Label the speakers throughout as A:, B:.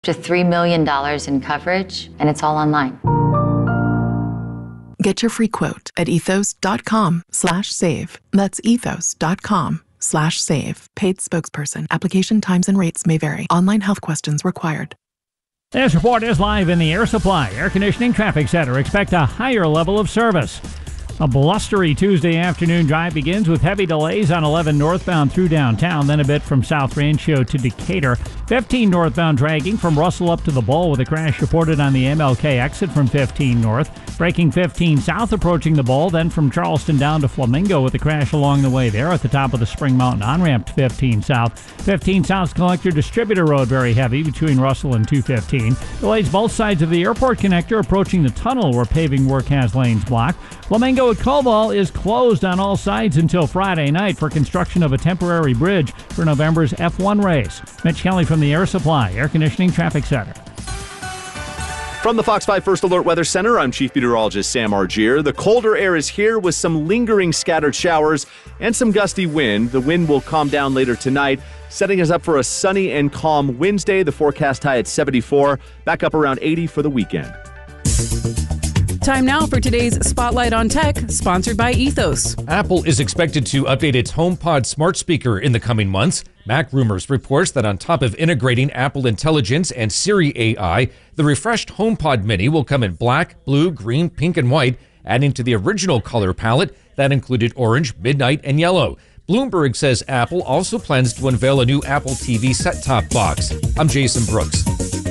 A: to $3 million in coverage, and it's all online.
B: Get your free quote at ethos.com/save. That's ethos.com/save. Paid spokesperson. Application times and rates may vary. Online health questions required.
C: This report is live in the Air Supply Air Conditioning Traffic Center. Expect a higher level of service. A blustery Tuesday afternoon drive begins with heavy delays on 11 northbound through downtown, then a bit from South Rancho to Decatur. 15 northbound dragging from Russell up to the Bowl with a crash reported on the MLK exit from 15 north. Braking 15 south approaching the Bowl, then from Charleston down to Flamingo with a crash along the way there at the top of the Spring Mountain on-ramp to 15 south. 15 south Collector Distributor Road very heavy between Russell and 215. Delays both sides of the airport connector approaching the tunnel where paving work has lanes blocked. Flamingo at Cobalt is closed on all sides until Friday night for construction of a temporary bridge for November's F1 race. Mitch Kelly from the Air Supply Air Conditioning Traffic Center.
D: From the Fox 5 First Alert Weather Center, I'm Chief Meteorologist Sam Argier. The colder air is here with some lingering scattered showers and some gusty wind. The wind will calm down later tonight, setting us up for a sunny and calm Wednesday. The forecast high at 74, back up around 80 for the weekend.
E: Time now for today's Spotlight on Tech, sponsored by Ethos.
F: Apple is expected to update its HomePod smart speaker in the coming months. Mac Rumors reports that on top of integrating Apple Intelligence and Siri AI, the refreshed HomePod Mini will come in black, blue, green, pink, and white, adding to the original color palette that included orange, midnight, and yellow. Bloomberg says Apple also plans to unveil a new Apple TV set-top box. I'm Jason Brooks.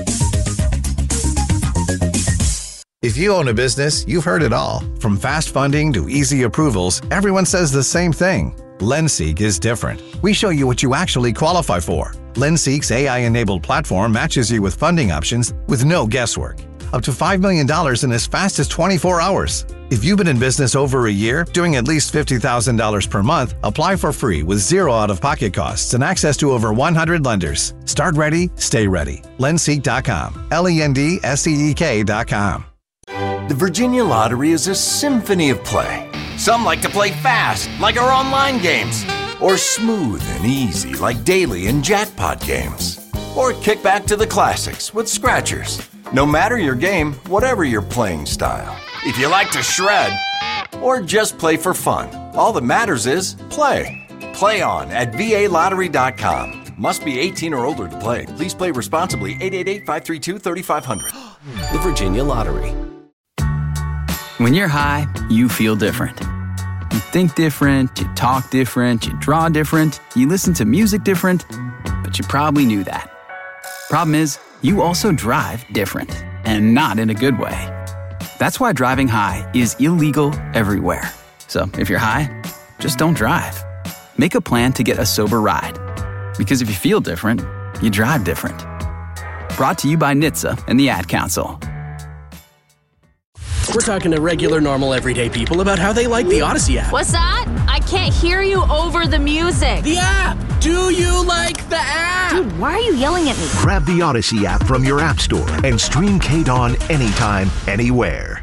G: If you own a business, you've heard it all. From fast funding to easy approvals, everyone says the same thing. LendSeek is different. We show you what you actually qualify for. LendSeek's AI-enabled platform matches you with funding options with no guesswork. Up to $5 million in as fast as 24 hours. If you've been in business over a year, doing at least $50,000 per month, apply for free with zero out-of-pocket costs and access to over 100 lenders. Start ready, stay ready. Lendseek.com. LENDSEEK.com.
H: The Virginia Lottery is a symphony of play. Some like to play fast, like our online games, or smooth and easy, like daily and jackpot games, or kick back to the classics with scratchers. No matter your game, whatever your playing style. If you like to shred, or just play for fun, all that matters is play. Play on at VALottery.com. Must be 18 or older to play. Please play responsibly. 888-532-3500. The Virginia Lottery.
I: When you're high, you feel different. You think different, you talk different, you draw different, you listen to music different, but you probably knew that. Problem is, you also drive different, and not in a good way. That's why driving high is illegal everywhere. So if you're high, just don't drive. Make a plan to get a sober ride. Because if you feel different, you drive different. Brought to you by NHTSA and the Ad Council.
J: We're talking to regular, normal, everyday people about how they like the Odyssey app.
K: What's that? I can't hear you over the music.
J: The app! Do you like the app?
K: Dude, why are you yelling at me?
L: Grab the Odyssey app from your app store and stream KDAWN anytime, anywhere.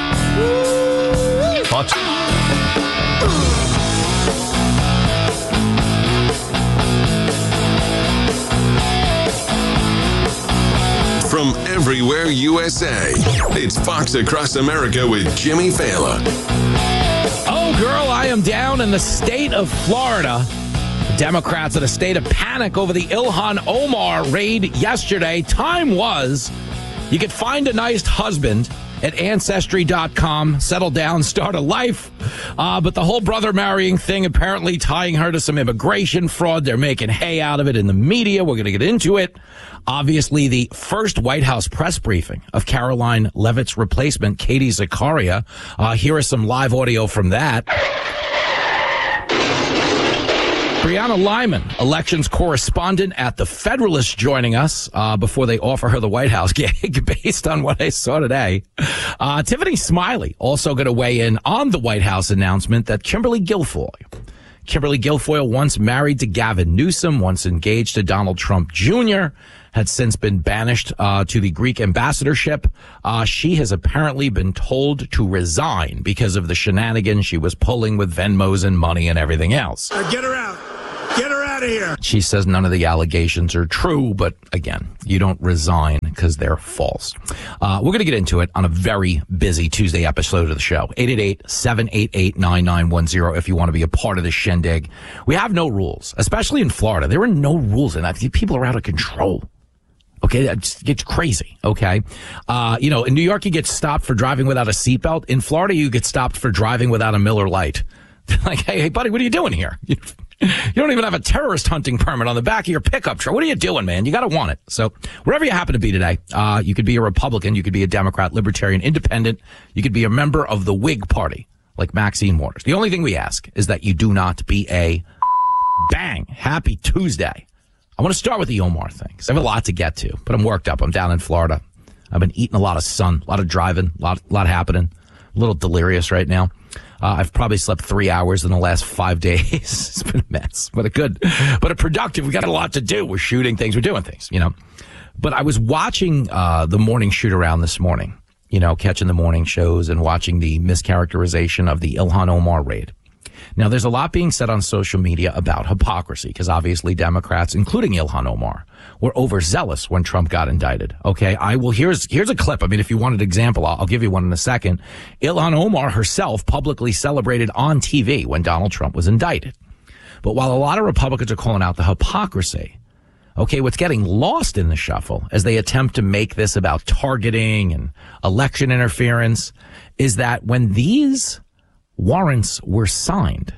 F: Fox.
M: From everywhere USA, it's Fox Across America with Jimmy Fallon.
N: Oh, girl, I am down in the state of Florida. The Democrats in a state of panic over the Ilhan Omar raid yesterday. Time was you could find a nice husband at Ancestry.com, settle down, start a life. But the whole brother marrying thing apparently tying her to some immigration fraud. They're making hay out of it in the media. We're going to get into it. Obviously, the first White House press briefing of Caroline Leavitt's replacement, Katie Zakaria. Here is some live audio from that. Brianna Lyman, elections correspondent at The Federalist, joining us before they offer her the White House gig based on what I saw today. Tiffany Smiley also going to weigh in on the White House announcement that Kimberly Guilfoyle, once married to Gavin Newsom, once engaged to Donald Trump Jr., had since been banished to the Greek ambassadorship. She has apparently been told to resign because of the shenanigans she was pulling with Venmos and money and everything else.
O: Get her out. Get her out out of here.
N: She says none of the allegations are true, but again, you don't resign because they're false. We're going to get into it on a very busy Tuesday episode of the show. 888-788-9910 if you want to be a part of the shindig. We have no rules, especially in Florida. There are no rules, and people are out of control. Okay, it gets crazy. Okay, in New York you get stopped for driving without a seatbelt. In Florida you get stopped for driving without a Miller Lite. Like, hey, buddy, what are you doing here? You don't even have a terrorist hunting permit on the back of your pickup truck. What are you doing, man? You got to want it. So wherever you happen to be today, you could be a Republican, you could be a Democrat, Libertarian, Independent, you could be a member of the Whig Party, like Maxine Waters. The only thing we ask is that you do not be a bang. Happy Tuesday. I want to start with the Omar thing because I have a lot to get to, but I'm worked up. I'm down in Florida. I've been eating a lot of sun, a lot of driving, a lot happening. A little delirious right now. I've probably slept 3 hours in the last 5 days. It's been a mess, but a productive. We got a lot to do. We're shooting things. We're doing things, But I was watching the morning shoot around this morning, catching the morning shows and watching the mischaracterization of the Ilhan Omar raid. Now, there's a lot being said on social media about hypocrisy because obviously Democrats, including Ilhan Omar, were overzealous when Trump got indicted. Okay, here's a clip. I mean, if you want an example, I'll give you one in a second. Ilhan Omar herself publicly celebrated on TV when Donald Trump was indicted. But while a lot of Republicans are calling out the hypocrisy, okay, what's getting lost in the shuffle as they attempt to make this about targeting and election interference is that when these warrants were signed,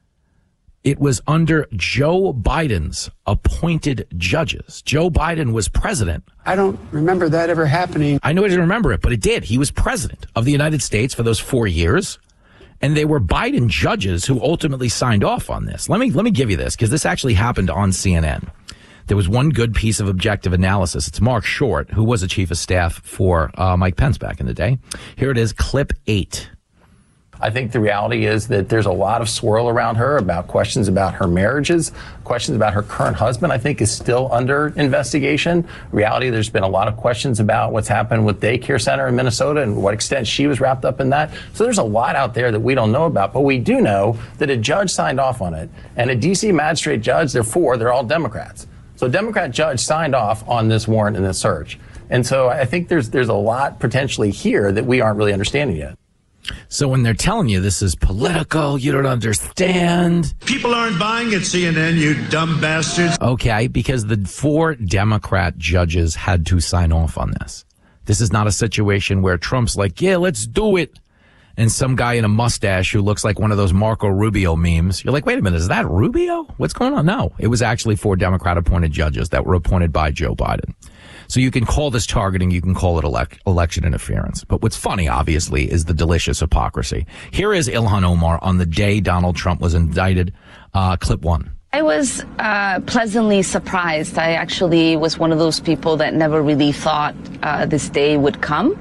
N: it was under Joe Biden's appointed judges. Joe Biden was president.
P: I don't remember that ever happening.
N: I know I didn't remember it, but it did. He was president of the United States for those 4 years. And they were Biden judges who ultimately signed off on this. Let me give you this because this actually happened on CNN. There was one good piece of objective analysis. It's Mark Short, who was a chief of staff for Mike Pence back in the day. Here it is, clip 8.
Q: I think the reality is that there's a lot of swirl around her about questions about her marriages, questions about her current husband, I think is still under investigation. Reality, there's been a lot of questions about what's happened with daycare center in Minnesota and what extent she was wrapped up in that. So there's a lot out there that we don't know about, but we do know that a judge signed off on it and a DC magistrate judge, they're all Democrats. So a Democrat judge signed off on this warrant and this search. And so I think there's a lot potentially here that we aren't really understanding yet.
N: So when they're telling you this is political, you don't understand.
O: People aren't buying it, CNN, you dumb bastards.
N: Okay, because the 4 Democrat judges had to sign off on this. This is not a situation where Trump's like, yeah, let's do it. And some guy in a mustache who looks like one of those Marco Rubio memes. You're like, wait a minute, is that Rubio? What's going on? No, it was actually 4 Democrat appointed judges that were appointed by Joe Biden. So you can call this targeting, you can call it election interference. But what's funny, obviously, is the delicious hypocrisy. Here is Ilhan Omar on the day Donald Trump was indicted. Clip 1.
R: I was pleasantly surprised. I actually was one of those people that never really thought this day would come.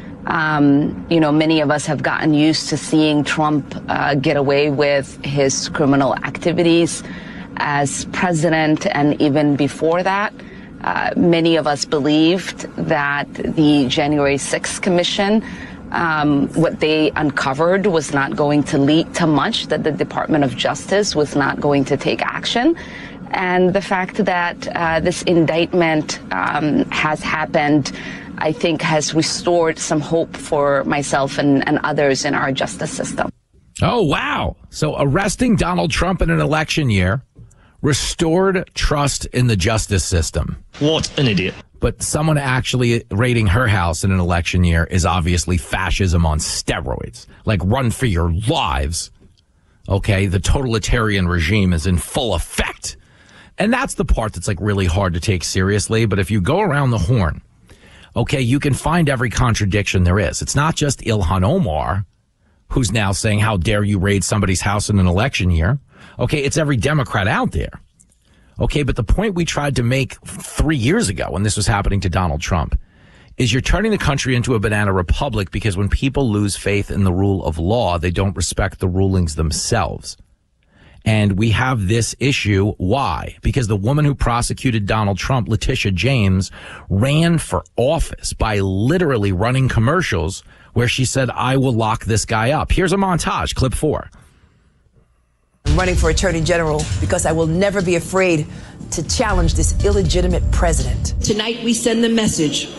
R: Many of us have gotten used to seeing Trump get away with his criminal activities as president, and even before that. Many of us believed that the January 6th Commission, what they uncovered was not going to lead to much, that the Department of Justice was not going to take action. And the fact that this indictment has happened, I think, has restored some hope for myself and others in our justice system.
N: Oh, wow. So arresting Donald Trump in an election year restored trust in the justice system.
S: What an idiot.
N: But someone actually raiding her house in an election year is obviously fascism on steroids. Like, run for your lives. Okay, the totalitarian regime is in full effect. And that's the part that's like really hard to take seriously. But if you go around the horn, okay, you can find every contradiction there is. It's not just Ilhan Omar who's now saying, how dare you raid somebody's house in an election year? Okay, it's every Democrat out there. Okay, but the point we tried to make 3 years ago when this was happening to Donald Trump is you're turning the country into a banana republic because when people lose faith in the rule of law, they don't respect the rulings themselves. And we have this issue. Why? Because the woman who prosecuted Donald Trump, Letitia James, ran for office by literally running commercials where she said, I will lock this guy up. Here's a montage, clip 4.
S: running for Attorney General because I will never be afraid to challenge this illegitimate president.
T: Tonight we send the message